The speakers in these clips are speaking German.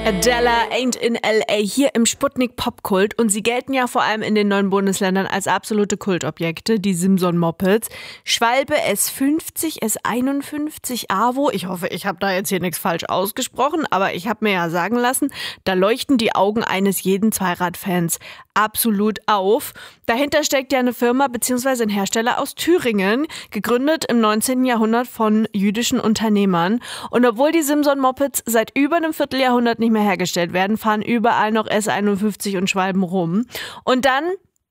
Adela Ain't in L.A. hier im Sputnik Popkult und sie gelten ja vor allem in den 9 Bundesländern als absolute Kultobjekte, die Simson-Mopeds. Schwalbe S50, S51, AWO, ich hoffe, ich habe da jetzt hier nichts falsch ausgesprochen, aber ich habe mir ja sagen lassen, da leuchten die Augen eines jeden Zweiradfans absolut auf. Dahinter steckt ja eine Firma bzw. ein Hersteller aus Thüringen, gegründet im 19. Jahrhundert von jüdischen Unternehmern. Und obwohl die Simson-Mopeds seit über einem Vierteljahrhundert nicht mehr hergestellt werden, fahren überall noch S51 und Schwalben rum. Und dann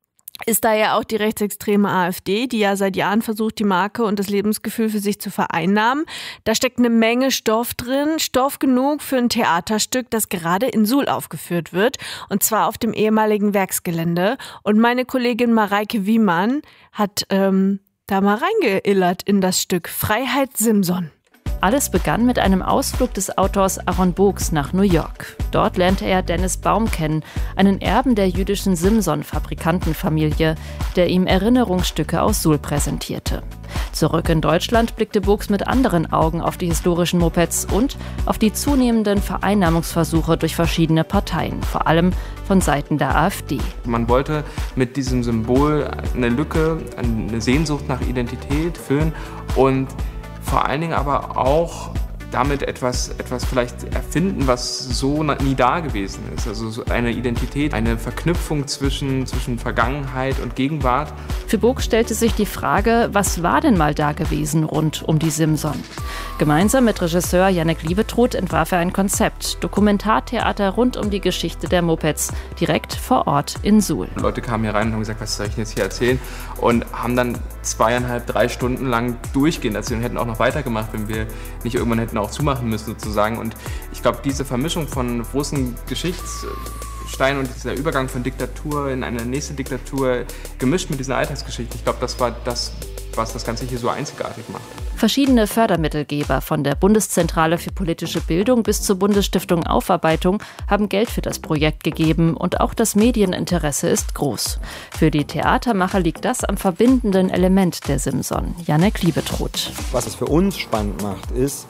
ist da ja auch die rechtsextreme AfD, die ja seit Jahren versucht, die Marke und das Lebensgefühl für sich zu vereinnahmen. Da steckt eine Menge Stoff drin, Stoff genug für ein Theaterstück, das gerade in Suhl aufgeführt wird, und zwar auf dem ehemaligen Werksgelände. Und meine Kollegin Mareike Wiemann hat da mal reingeillert in das Stück Freiheit Simson. Alles begann mit einem Ausflug des Autors Aaron Books nach New York. Dort lernte er Dennis Baum kennen, einen Erben der jüdischen Simson-Fabrikantenfamilie, der ihm Erinnerungsstücke aus Suhl präsentierte. Zurück in Deutschland blickte Books mit anderen Augen auf die historischen Mopeds und auf die zunehmenden Vereinnahmungsversuche durch verschiedene Parteien, vor allem von Seiten der AfD. Man wollte mit diesem Symbol eine Lücke, eine Sehnsucht nach Identität füllen und vor allen Dingen aber auch damit etwas vielleicht erfinden, was so nie da gewesen ist. Also so eine Identität, eine Verknüpfung zwischen Vergangenheit und Gegenwart. Für Books stellte sich die Frage, was war denn mal da gewesen rund um die Simson? Gemeinsam mit Regisseur Jannik Liebetrud entwarf er ein Konzept, Dokumentartheater rund um die Geschichte der Mopeds, direkt vor Ort in Suhl. Leute kamen hier rein und haben gesagt, was soll ich jetzt hier erzählen? Und haben dann 2,5, 3 Stunden lang durchgehend erzählt und hätten auch noch weitergemacht, wenn wir nicht irgendwann hätten auch zumachen müssen sozusagen. Und ich glaube, diese Vermischung von großen Geschichtssteinen und dieser Übergang von Diktatur in eine nächste Diktatur gemischt mit dieser Alltagsgeschichte, ich glaube, das war das, was das Ganze hier so einzigartig macht. Verschiedene Fördermittelgeber von der Bundeszentrale für politische Bildung bis zur Bundesstiftung Aufarbeitung haben Geld für das Projekt gegeben und auch das Medieninteresse ist groß. Für die Theatermacher liegt das am verbindenden Element der Simson, Jannik Liebetrud. Was es für uns spannend macht, ist,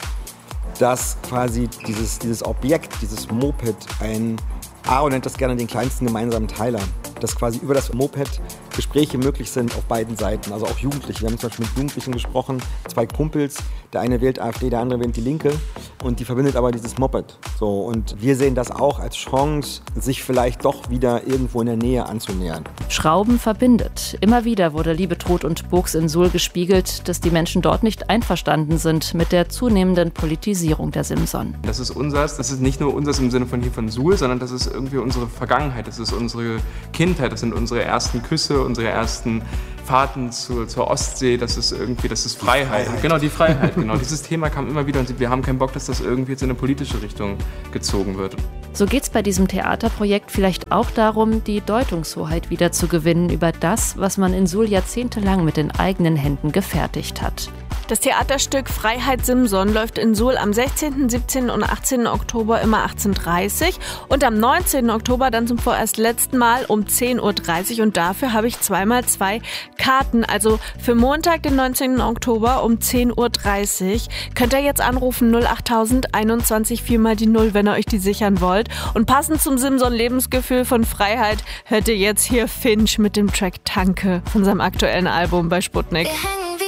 dass quasi dieses Objekt, dieses Moped, Aaron nennt das gerne den kleinsten gemeinsamen Teiler, dass quasi über das Moped Gespräche möglich sind auf beiden Seiten, also auch Jugendliche. Wir haben zum Beispiel mit Jugendlichen gesprochen, 2 Kumpels, der eine wählt AfD, der andere wählt die Linke und die verbindet aber dieses Moped. So, und wir sehen das auch als Chance, sich vielleicht doch wieder irgendwo in der Nähe anzunähern. Schrauben verbindet. Immer wieder wurde Liebetrud und Books in Suhl gespiegelt, dass die Menschen dort nicht einverstanden sind mit der zunehmenden Politisierung der Simson. Das ist unseres, das ist nicht nur unseres im Sinne von hier von Suhl, sondern das ist irgendwie unsere Vergangenheit, das ist unsere Kindheit, das sind unsere ersten Küsse, unsere ersten Fahrten zur Ostsee, das ist Freiheit. Genau, die Freiheit. Genau. Dieses Thema kam immer wieder und wir haben keinen Bock, dass das irgendwie jetzt in eine politische Richtung gezogen wird. So geht es bei diesem Theaterprojekt vielleicht auch darum, die Deutungshoheit wieder zu gewinnen über das, was man in Suhl jahrzehntelang mit den eigenen Händen gefertigt hat. Das Theaterstück Freiheit Simson läuft in Suhl am 16., 17. und 18. Oktober immer 18:30 Uhr und am 19. Oktober dann zum vorerst letzten Mal um 10:30 Uhr und dafür habe ich 2x2 Karten, also für Montag, den 19. Oktober um 10:30 Uhr. Könnt ihr jetzt anrufen 08000 21 4x0, wenn ihr euch die sichern wollt. Und passend zum Simson-Lebensgefühl von Freiheit hört ihr jetzt hier Finch mit dem Track Tanke von seinem aktuellen Album bei Sputnik.